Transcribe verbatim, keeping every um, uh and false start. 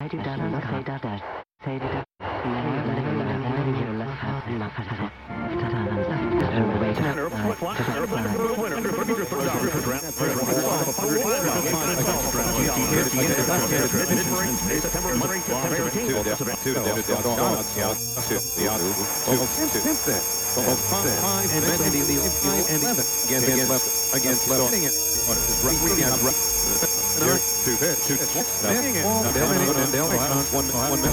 Against left. Two hit, two hit. One minute.